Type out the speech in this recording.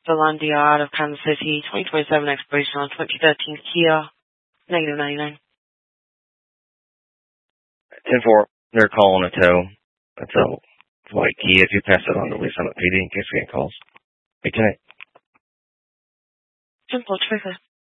Valandia out of Kansas City, 2027 expiration on 2013 Kia, negative 99. 10-4, they're calling a tow. That's a white Kia. If you pass it on to Lisa on the PD in case we get calls. 8-10-8. Simple, terrific.